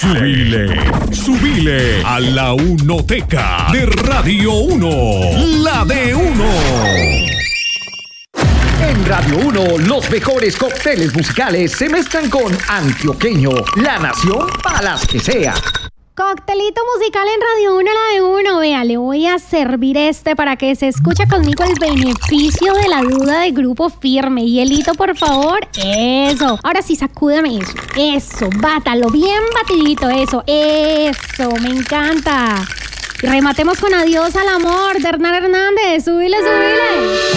Subile a la Unoteca de Radio 1, la de 1. En Radio 1, los mejores cócteles musicales se mezclan con Antioqueño, la nación para las que sea. Coctelito musical en Radio 1, la de 1. Vea, le voy a servir para que se escuche conmigo el beneficio de la duda de Grupo Firme. Hielito, por favor. Eso. Ahora sí, sacúdame eso. Eso, bátalo bien batidito. Eso, me encanta. Y rematemos con Adiós al amor de Hernán Hernández. Súbile.